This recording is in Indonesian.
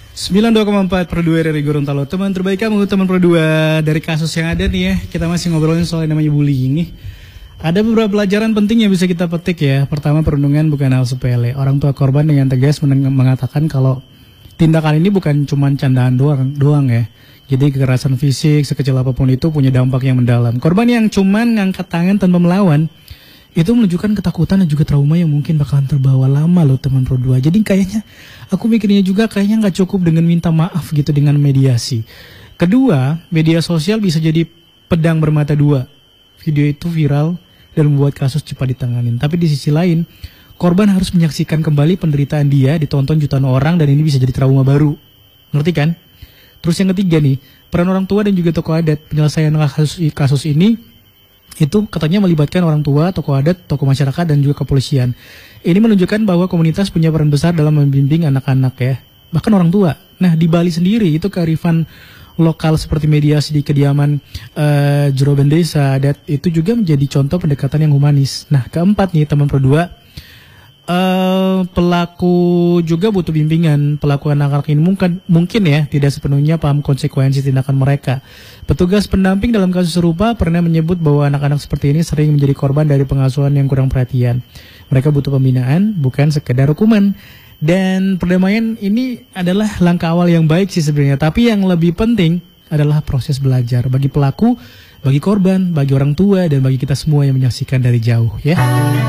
92,4 per 2 dari Gorontalo. Teman terbaik kamu, teman per 2 dari kasus yang ada nih ya. Kita masih ngobrolin soal yang namanya bullying nih. Ada beberapa pelajaran penting yang bisa kita petik ya. Pertama, perundungan bukan hal sepele. Orang tua korban dengan tegas mengatakan kalau tindakan ini bukan cuma candaan doang ya. Jadi kekerasan fisik sekecil apapun itu punya dampak yang mendalam. Korban yang cuman ngangkat tangan tanpa melawan itu menunjukkan ketakutan dan juga trauma yang mungkin bakalan terbawa lama loh teman Pro 2. Jadi kayaknya aku mikirnya juga kayaknya nggak cukup dengan minta maaf gitu dengan mediasi. Kedua, media sosial bisa jadi pedang bermata dua. Video itu viral dan membuat kasus cepat ditanganin. Tapi di sisi lain, korban harus menyaksikan kembali penderitaan dia ditonton jutaan orang dan ini bisa jadi trauma baru. Ngerti kan? Terus yang ketiga nih, peran orang tua dan juga tokoh adat penyelesaian kasus ini itu katanya melibatkan orang tua, tokoh adat, tokoh masyarakat, dan juga kepolisian. Ini menunjukkan bahwa komunitas punya peran besar dalam membimbing anak-anak ya. Bahkan orang tua. Nah di Bali sendiri itu kearifan lokal seperti mediasi di kediaman Joroben Desa adat itu juga menjadi contoh pendekatan yang humanis. Nah keempat nih teman Pro 2, pelaku juga butuh bimbingan. Pelaku anak-anak ini mungkin ya tidak sepenuhnya paham konsekuensi tindakan mereka. Petugas pendamping dalam kasus serupa pernah menyebut bahwa anak-anak seperti ini sering menjadi korban dari pengasuhan yang kurang perhatian. Mereka butuh pembinaan, bukan sekedar hukuman. Dan perdamaian ini adalah langkah awal yang baik sih sebenarnya. Tapi yang lebih penting adalah proses belajar bagi pelaku, bagi korban, bagi orang tua, dan bagi kita semua yang menyaksikan dari jauh ya.